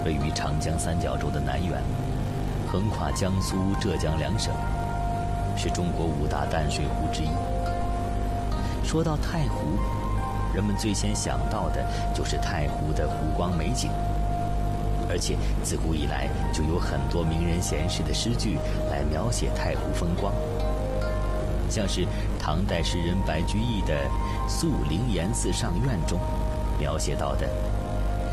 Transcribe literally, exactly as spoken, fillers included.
位于长江三角洲的南缘，横跨江苏、浙江两省，是中国五大淡水湖之一。说到太湖，人们最先想到的就是太湖的湖光美景，而且自古以来就有很多名人贤士的诗句来描写太湖风光，像是唐代诗人白居易的《宿灵岩寺上苑》中描写到的